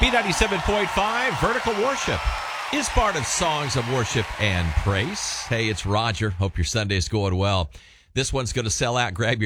B97.5, Vertical Worship is part of Songs of Worship and Praise. Hey, it's Roger. Hope your Sunday's going well. This one's going to sell out. Grab your